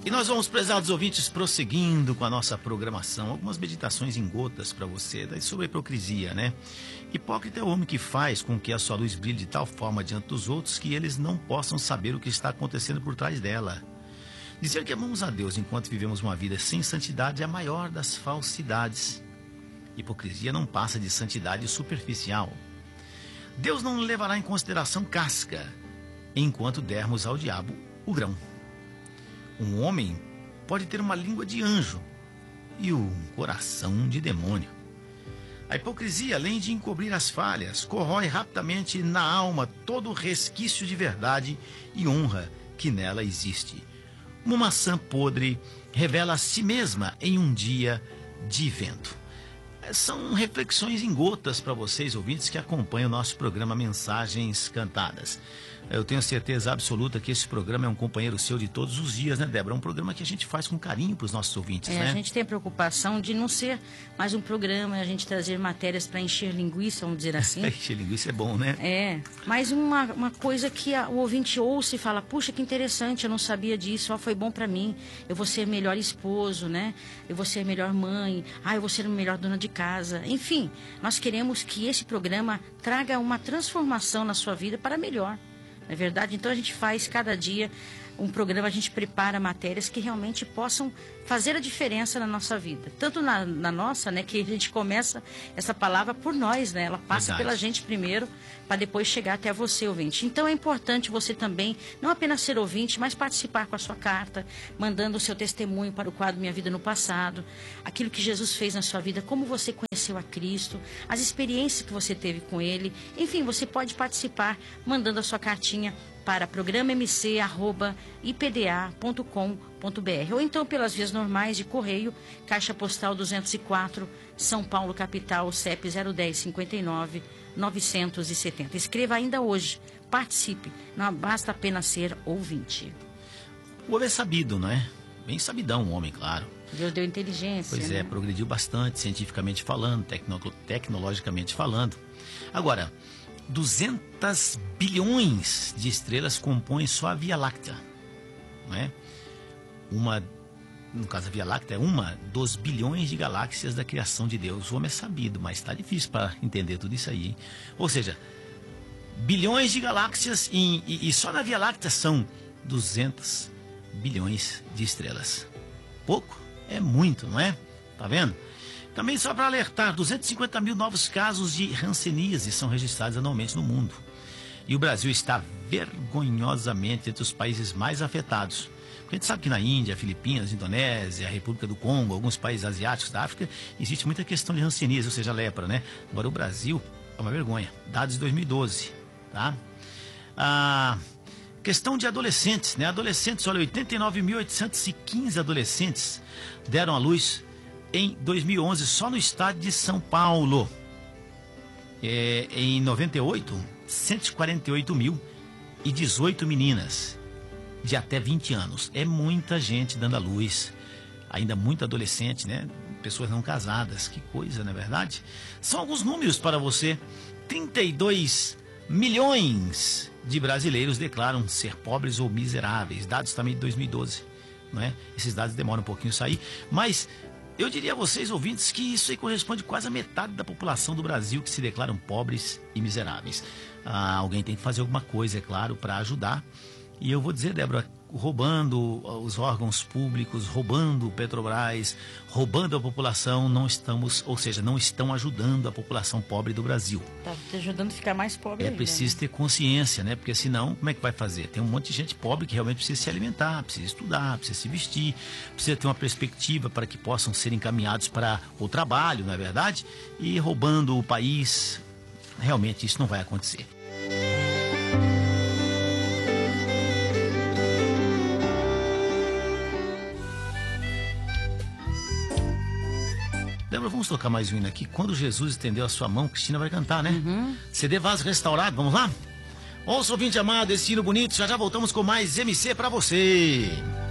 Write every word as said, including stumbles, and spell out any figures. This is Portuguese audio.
E nós vamos, prezados ouvintes, prosseguindo com a nossa programação. Algumas meditações em gotas para você, sobre a hipocrisia, né? Hipócrita é o homem que faz com que a sua luz brilhe de tal forma diante dos outros que eles não possam saber o que está acontecendo por trás dela. Dizer que amamos a Deus enquanto vivemos uma vida sem santidade é a maior das falsidades. Hipocrisia não passa de santidade superficial. Deus não levará em consideração casca, enquanto dermos ao diabo o grão. Um homem pode ter uma língua de anjo e um coração de demônio. A hipocrisia, além de encobrir as falhas, corrói rapidamente na alma todo o resquício de verdade e honra que nela existe. Uma maçã podre revela a si mesma em um dia de vento. São reflexões em gotas para vocês, ouvintes, que acompanham o nosso programa Mensagens Cantadas. Eu tenho certeza absoluta que esse programa é um companheiro seu de todos os dias, né, Débora? É um programa que a gente faz com carinho para os nossos ouvintes, é, né? A gente tem a preocupação de não ser mais um programa, a gente trazer matérias para encher linguiça, vamos dizer assim. Encher linguiça é bom, né? É, mas uma, uma coisa que a, o ouvinte ouça e fala, puxa, que interessante, eu não sabia disso, ó, foi bom para mim, eu vou ser melhor esposo, né? Eu vou ser melhor mãe, ah, eu vou ser melhor dona de casa. Enfim, nós queremos que esse programa traga uma transformação na sua vida para melhor. Não é verdade? Então a gente faz cada dia um programa, a gente prepara matérias que realmente possam fazer a diferença na nossa vida. Tanto na, na nossa, né, que a gente começa essa palavra por nós, né? Ela passa Verdade. Pela gente primeiro, para depois chegar até você, ouvinte. Então é importante você também, não apenas ser ouvinte, mas participar com a sua carta, mandando o seu testemunho para o quadro Minha Vida no Passado, aquilo que Jesus fez na sua vida, como você conheceu a Cristo, as experiências que você teve com Ele. Enfim, você pode participar mandando a sua cartinha para programa m c arroba i p d a ponto com ponto b r ou então pelas vias normais de correio, Caixa Postal duzentos e quatro, São Paulo, capital, C E P zero um zero cinquenta e nove novecentos e setenta. Escreva ainda hoje, participe, não basta apenas ser ouvinte. O homem é sabido, não é? Bem sabidão o homem, claro. Deus deu inteligência. Pois né? é, progrediu bastante, cientificamente falando, tecno tecnologicamente falando. Agora, duzentos bilhões de estrelas compõem só a Via Láctea, não é? Uma, no caso a Via Láctea é uma dos bilhões de galáxias da criação de Deus. O homem é sabido, mas está difícil para entender tudo isso aí, hein? Ou seja, bilhões de galáxias em, e, e só na Via Láctea são duzentos bilhões de estrelas. Pouco? É muito, não é? Tá vendo? Também só para alertar, duzentos e cinquenta mil novos casos de hanseníase são registrados anualmente no mundo. E o Brasil está vergonhosamente entre os países mais afetados. Porque a gente sabe que na Índia, Filipinas, Indonésia, República do Congo, alguns países asiáticos da África, existe muita questão de hanseníase, ou seja, lepra, né? Agora o Brasil é uma vergonha. Dados de dois mil e doze, tá? A questão de adolescentes, né? Adolescentes, olha, oitenta e nove mil oitocentos e quinze adolescentes deram à luz em dois mil e onze, só no estado de São Paulo. É, em noventa e oito, cento e quarenta e oito mil e dezoito meninas de até vinte anos. É muita gente dando à luz, ainda muito adolescente, né? Pessoas não casadas, que coisa, não é verdade? São alguns números para você. trinta e dois milhões de brasileiros declaram ser pobres ou miseráveis. Dados também de dois mil e doze, não é? Esses dados demoram um pouquinho a sair, mas eu diria a vocês, ouvintes, que isso aí corresponde quase a metade da população do Brasil que se declaram pobres e miseráveis. Ah, alguém tem que fazer alguma coisa, é claro, para ajudar. E eu vou dizer, Débora, roubando os órgãos públicos, roubando o Petrobras, roubando a população, não estamos, ou seja, não estão ajudando a população pobre do Brasil. Está ajudando a ficar mais pobre. É ainda, preciso né? ter consciência, né? Porque senão, como é que vai fazer? Tem um monte de gente pobre que realmente precisa se alimentar, precisa estudar, precisa se vestir, precisa ter uma perspectiva para que possam ser encaminhados para o trabalho, não é verdade? E roubando o país, realmente isso não vai acontecer. Débora, vamos tocar mais um hino aqui. Quando Jesus estendeu a sua mão, Cristina vai cantar, né? Uhum. C D Vaso Restaurado, vamos lá? Ouça, ouvinte amado, esse hino bonito. Já já voltamos com mais M C pra você.